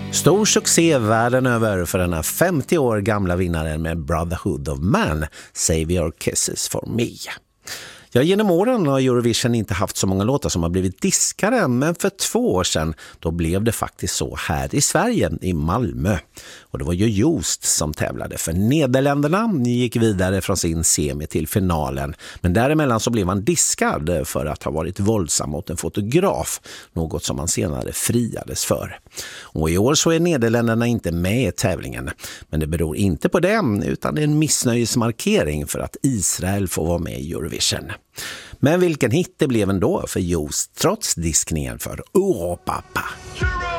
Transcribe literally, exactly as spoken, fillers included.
Stor succé världen över för den här femtio år gamla vinnaren med Brotherhood of Man, Save Your Kisses for Me. Ja, genom åren har Eurovision inte haft så många låtar som har blivit diskare, men för två år sedan då blev det faktiskt så här i Sverige, i Malmö. Och det var ju Joost som tävlade, för Nederländerna gick vidare från sin semi till finalen. Men däremellan så blev han diskad för att ha varit våldsam mot en fotograf, något som han senare friades för. Och i år så är Nederländerna inte med i tävlingen. Men det beror inte på det, utan det är en missnöjesmarkering för att Israel får vara med i Eurovision. Men vilken hit det blev ändå för Joost trots diskningen för Europapa.